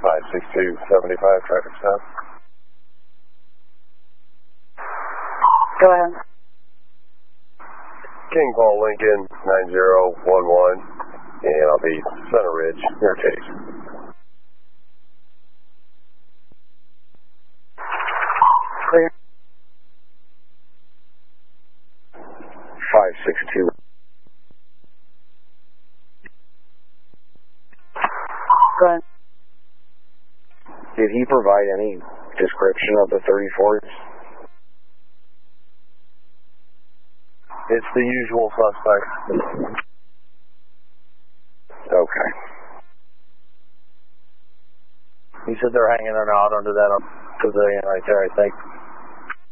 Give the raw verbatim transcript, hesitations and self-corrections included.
five six two seventy-five, traffic stop. Go ahead. King Paul Lincoln, nine zero one one, and I'll be Center Ridge, your case. Clear. five six two. Go ahead. Did he provide any description of the thirty-fours? It's the usual suspect. Okay. He said they're hanging out under that pavilion right there, I think.